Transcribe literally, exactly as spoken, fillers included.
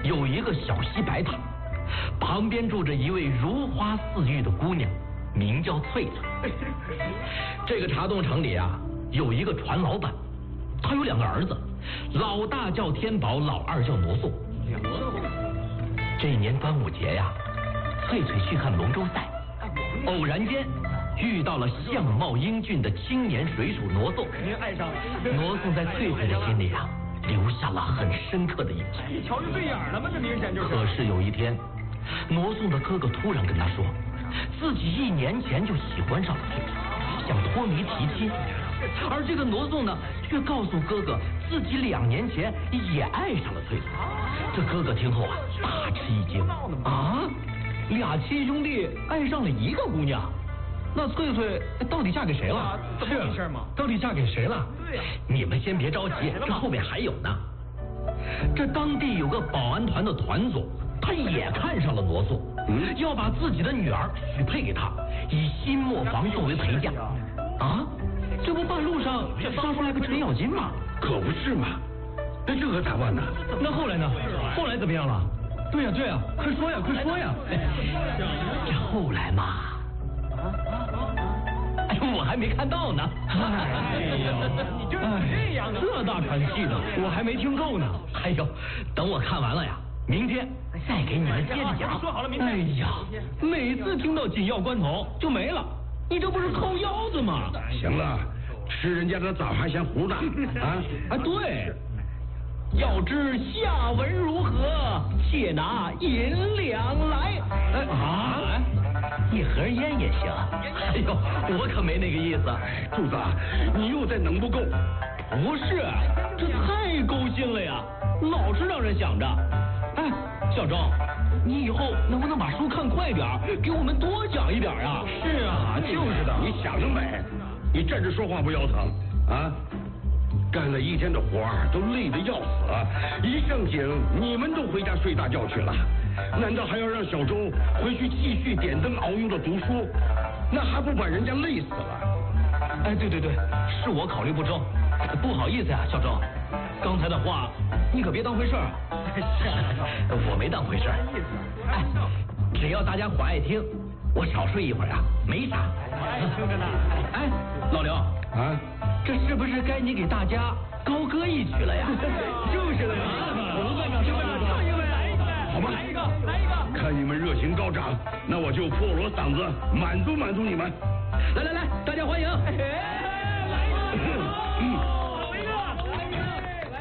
有一个小溪白塔，旁边住着一位如花似玉的姑娘，名叫翠翠。这个茶洞城里啊，有一个船老板，他有两个儿子，老大叫天宝，老二叫罗宋。这年端午节呀，翠翠去看龙舟赛，偶然间遇到了相貌英俊的青年水手罗宋。 您爱上了罗宋在翠翠的心里啊，留下了很深刻的印象。 一瞧就对眼了嘛，这明显就是。 可是有一天，罗宋的哥哥突然跟他说，自己一年前就喜欢上了翠翠，想脱迷提亲。而这个罗宋呢，却告诉哥哥自己两年前也爱上了翠翠。这哥哥听后啊，大吃一惊啊！俩亲兄弟爱上了一个姑娘，那翠翠到底嫁给谁了？ 怎么回事嘛？ 到底嫁给谁了？ 对呀， 你们先别着急，这后面还有呢。这当地有个保安团的团总，他也看上了罗宋，嗯，要把自己的女儿许配给他，以新磨坊作为陪嫁。啊，这不半路上杀出来个程咬金吗？ 可不是嘛，那这可咋办呢？ 那后来呢？后来怎么样了？对呀、啊、对呀、啊，快说呀快说呀！这后来嘛，哎呦，我还没看到呢。 哎呦，你就是这样的， 这大喘气的，我还没听够呢。哎呦，等我看完了呀，明天再给你们接着讲。 说好了，明天。 哎呀，每次听到紧要关头就没了，你这不是抠腰子吗？ 行了，吃人家的枣还嫌糊呢啊！ 啊，对。要知下文如何，且拿银两来。哎啊，一盒烟也行。哎呦，我可没那个意思。 柱子，你又在能不够？ 不是，这太勾心了呀，老是让人想着。哎，小周，你以后能不能把书看快点，给我们多讲一点啊？ 是啊，就是的。 你想得美，你站着说话不腰疼啊？干了一天的活儿都累得要死，一正经你们都回家睡大觉去了，难道还要让小周回去继续点灯熬油的读书？那还不把人家累死了？ 哎，对对对，是我考虑不周，不好意思呀、啊，小周，刚才的话你可别当回事儿。我没当回事儿。哎，只要大家伙爱听，我少睡一会儿啊，没啥。 听着呢。 哎，老刘啊。 这是不是该你给大家高歌一曲了呀？ 就是的，我们班长唱一个，唱一个，来一个， 好吧， 来一个，来一个。 看你们热情高涨，那我就破锣嗓子满足满足你们。 来来来，大家欢迎！ 来一个。